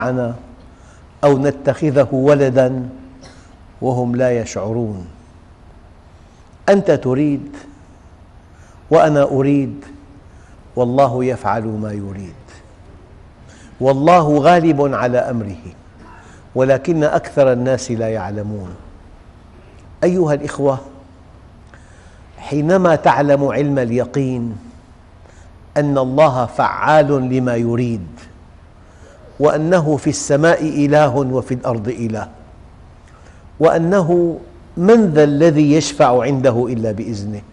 معنا أو نتخذه ولداً وهم لا يشعرون. أنت تريد وأنا أريد، والله يفعل ما يريد، والله غالب على أمره ولكن أكثر الناس لا يعلمون. أيها الإخوة، حينما تعلم علم اليقين أن الله فعال لما يريد، وأنه في السماء إله وفي الأرض إله، وأنه من ذا الذي يشفع عنده إلا بإذنه،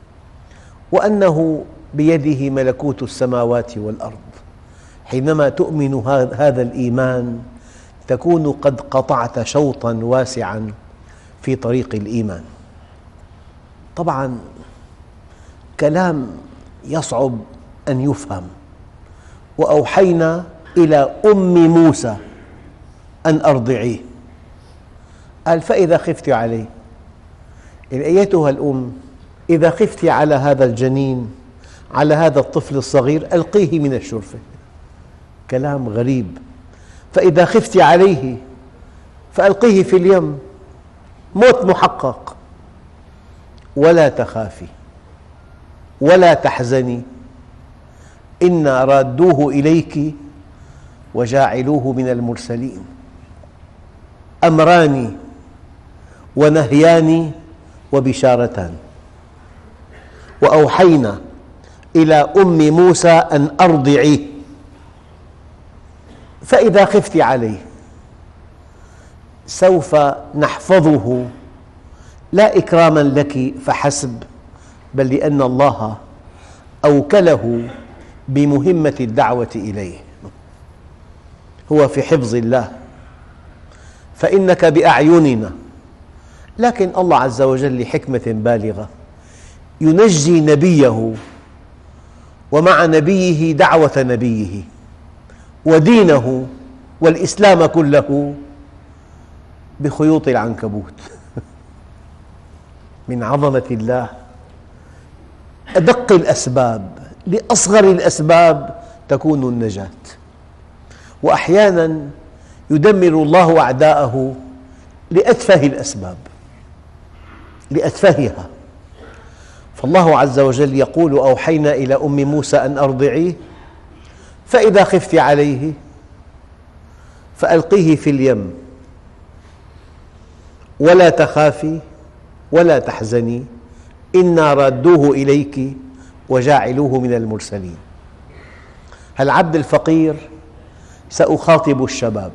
وأنه بيده ملكوت السماوات والأرض، حينما تؤمن هذا الإيمان تكون قد قطعت شوطاً واسعاً في طريق الإيمان. طبعاً كلام يصعب أن يفهم. وأوحينا إلى أم موسى أن أرضعيه، قال فإذا خفت عليه. أيتها الأم، إذا خفت على هذا الجنين، على هذا الطفل الصغير، ألقيه من الشرفة. كلام غريب. فإذا خفت عليه فألقيه في اليم، موت محقق. ولا تخافي ولا تحزني إنا رادوه إليك وجاعلوه من المرسلين. أمران ونهيان وبشارتان. وأوحينا إلى أم موسى أن أرضعيه فإذا خفت عليه. سوف نحفظه لا إكراماً لك فحسب، بل لأن الله أوكله بمهمة الدعوة إليه. هو في حفظ الله، فإنك بأعيننا. لكن الله عز وجل لحكمة بالغة ينجي نبيه ومع نبيه دعوة نبيه ودينه والإسلام كله بخيوط العنكبوت. من عظمة الله أدق الأسباب لأصغر الأسباب تكون النجاة. وأحياناً يدمر الله أعداءه لأتفه الأسباب، لأتفهها. فالله عز وجل يقول أوحينا إلى أم موسى أن أرضعيه فإذا خفت عليه فألقيه في اليم ولا تخافي ولا تحزني إنا رادوه إليك وجاعلوه من المرسلين. العبد الفقير سأخاطب الشباب،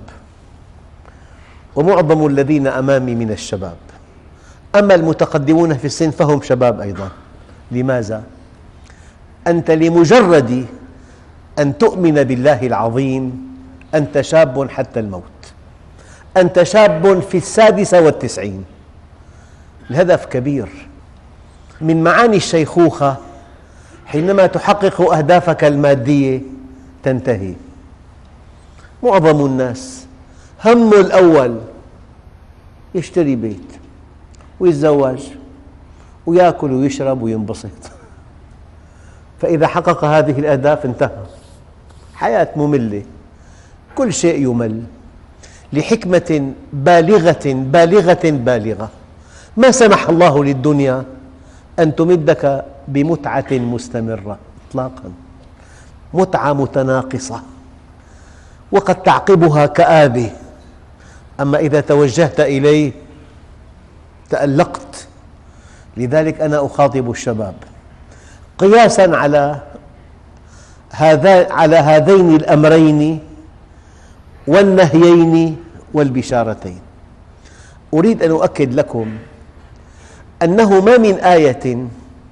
ومعظم الذين أمامي من الشباب، أما المتقدمون في السن فهم شباب أيضاً. لماذا؟ أنت لمجرد أن تؤمن بالله العظيم أنت شاب حتى الموت، أنت شاب في 96. الهدف كبير. من معاني الشيخوخة حينما تحقق أهدافك المادية تنتهي. معظم الناس همه الأول يشتري بيت ويتزوج ويأكل ويشرب وينبسط. فإذا حقق هذه الأهداف انتهى. حياة مملة، كل شيء يمل لحكمة بالغة بالغة بالغة. ما سمح الله للدنيا أن تمدك بمتعة مستمرة إطلاقاً، متعة متناقصة وقد تعقبها كآبة. أما إذا توجهت إليه تألقت. لذلك أنا أخاطب الشباب قياساً على هذين الأمرين والنهيين والبشارتين. أريد أن أؤكد لكم أنه ما من آية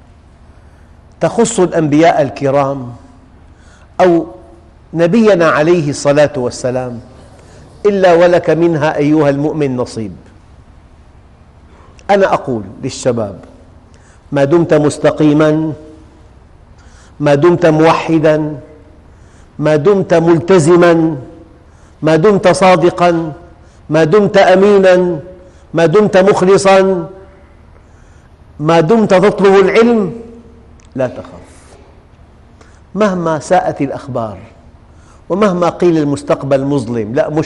تخص الأنبياء الكرام أو نبينا عليه الصلاة والسلام إلا ولك منها أيها المؤمن نصيب. أنا أقول للشباب ما دمت مستقيماً، ما دمت موحداً، ما دمت ملتزماً، ما دمت صادقاً، ما دمت أميناً، ما دمت مخلصاً، ما دمت تطلب العلم، لا تخف مهما ساءت الأخبار ومهما قيل المستقبل مظلم، لا